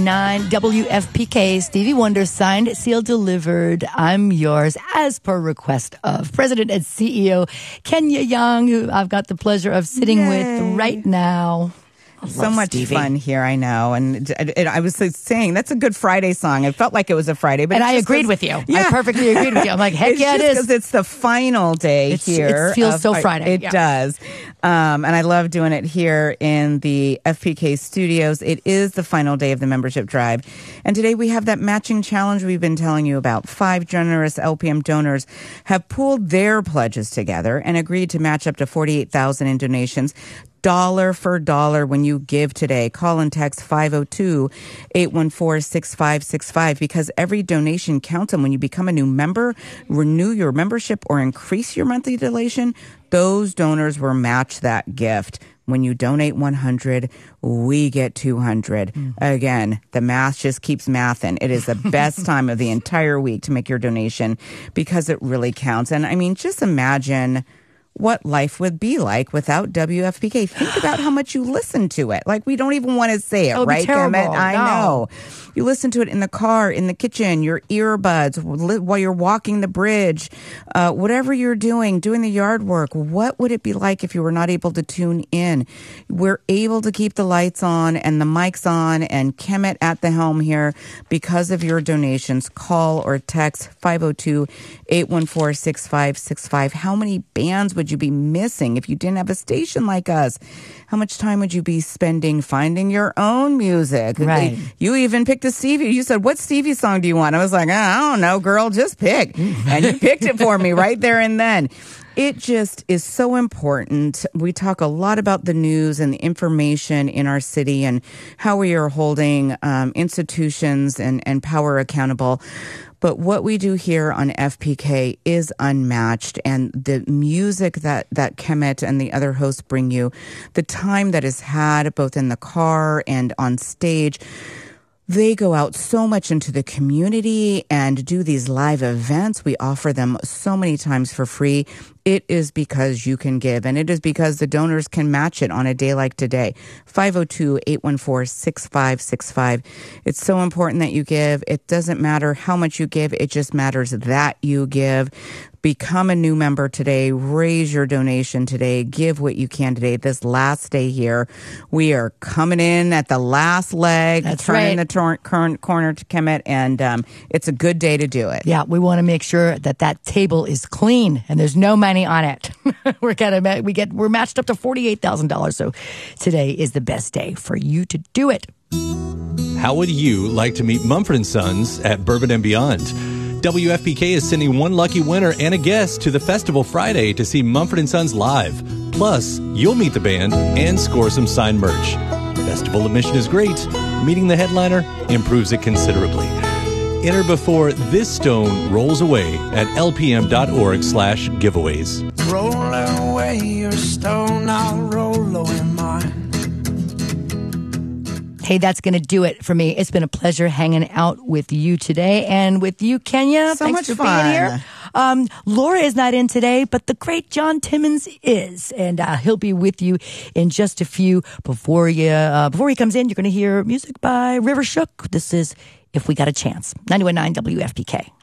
9 WFPK, Stevie Wonder, signed, sealed, delivered. I'm yours, as per request of President and CEO Kenya Young, who I've got the pleasure of sitting with right now. So much fun here, I know. And I was saying, that's a good Friday song. It felt like it was a Friday. But and I agreed with you. Yeah. I perfectly agreed with you. I'm like, heck yeah, it is. Because it's the final day here. It feels so Friday. It does. And I love doing it here in the FPK studios. It is the final day of the membership drive. And today we have that matching challenge we've been telling you about. 5 generous LPM donors have pooled their pledges together and agreed to match up to $48,000 in donations. Dollar for dollar when you give today. Call and text 502-814-6565 because every donation counts. And when you become a new member, renew your membership, or increase your monthly donation, those donors will match that gift. When you donate 100, we get 200. Again, the math just keeps mathin'. It is the best time of the entire week to make your donation because it really counts. And I mean, just imagine what life would be like without WFPK. Think about how much you listen to it. Like, we don't even want to say it, right, Emmett? I know. You listen to it in the car, in the kitchen, your earbuds, while you're walking the bridge, whatever you're doing the yard work. What would it be like if you were not able to tune in? We're able to keep the lights on and the mics on and Kemet at the helm here because of your donations. Call or text 502-814-6565. How many bands would you be missing if you didn't have a station like us? How much time would you be spending finding your own music? Right. You even picked a Stevie. You said, what Stevie song do you want? I was like, I don't know, girl, just pick. And you picked it for me right there and then. It just is so important. We talk a lot about the news and the information in our city and how we are holding institutions and power accountable. But what we do here on FPK is unmatched, and the music that Kemet and the other hosts bring you, the time that is had both in the car and on stage, they go out so much into the community and do these live events. We offer them so many times for free. It is because you can give, and it is because the donors can match it on a day like today. 502-814-6565. It's so important that you give. It doesn't matter how much you give. It just matters that you give. Become a new member today. Raise your donation today. Give what you can today. This last day here, we are coming in at the last leg. That's turning right. the corner to Kemet, and it's a good day to do it. Yeah, we want to make sure that table is clean and there's no money on it. We're matched up to $48,000. So today is the best day for you to do it. How would you like to meet Mumford & Sons at Bourbon and Beyond? WFPK is sending one lucky winner and a guest to the festival Friday to see Mumford & Sons live. Plus, you'll meet the band and score some signed merch. Festival admission is great. Meeting the headliner improves it considerably. Enter before this stone rolls away at lpm.org/giveaways. Roll away your stone, I'll roll away mine. Hey, that's going to do it for me. It's been a pleasure hanging out with you today and with you, Kenya. So Thanks much for fun. being here. Laura is not in today, but the great John Timmons is, and he'll be with you in just a few. Before he comes in, you're going to hear music by River Shook. This is If We Got a Chance. 91.9 WFPK.